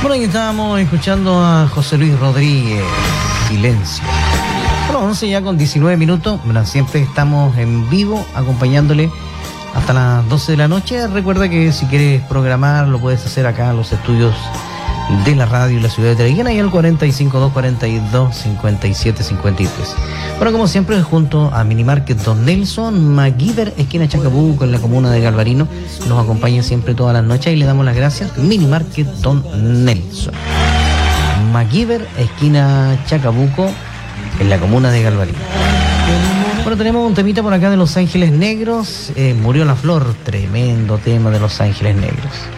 Bueno, ahí estábamos escuchando a José Luis Rodríguez, Silencio. Bueno, 11 ya con 19 minutos. Bueno, siempre estamos en vivo acompañándole hasta las 12 de la noche. Recuerda que si quieres programar lo puedes hacer acá en los estudios de la radio y la ciudad de Teleguina y al 452425753. Bueno, como siempre, junto a Minimarket Don Nelson, MacGyver, esquina Chacabuco, en la comuna de Galvarino, nos acompaña siempre todas las noches y le damos las gracias. Minimarket Don Nelson, MacGyver, esquina Chacabuco, en la comuna de Galvarino. Bueno, tenemos un temita por acá de Los Ángeles Negros. Murió la Flor, tremendo tema de Los Ángeles Negros.